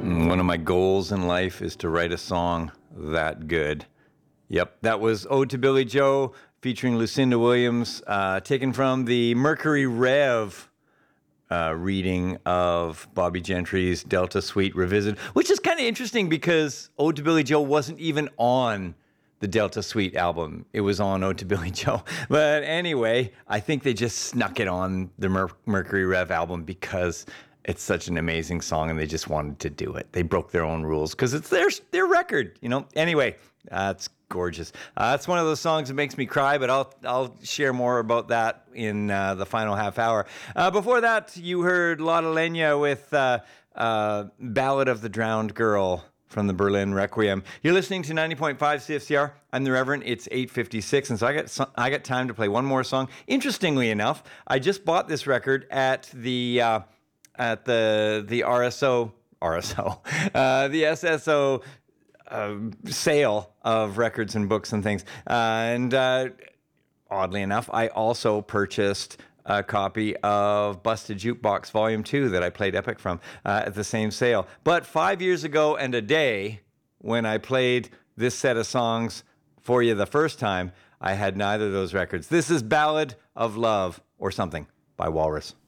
One of my goals in life is to write a song that good. Yep, that was Ode to Billy Joe featuring Lucinda Williams, taken from the Mercury Rev reading of Bobby Gentry's Delta Suite Revisited, which is kind of interesting because Ode to Billy Joe wasn't even on the Delta Suite album. It was on Ode to Billy Joe. But anyway, I think they just snuck it on the Mercury Rev album because it's such an amazing song and they just wanted to do it. They broke their own rules because it's their record, you know. Anyway, it's gorgeous. It's one of those songs that makes me cry, but I'll share more about that in the final half hour. Before that, you heard Lotta Lenya with Ballad of the Drowned Girl from the Berlin Requiem. You're listening to 90.5 CFCR. I'm the Reverend. It's 8:56, and so I got time to play one more song. Interestingly enough, I just bought this record at the RSO, the SSO sale of records and books and things. And oddly enough, I also purchased a copy of Busted Jukebox Volume 2 that I played Epic from at the same sale. But 5 years ago and a day, when I played this set of songs for you the first time, I had neither of those records. This is Ballad of Love or Something by Walrus.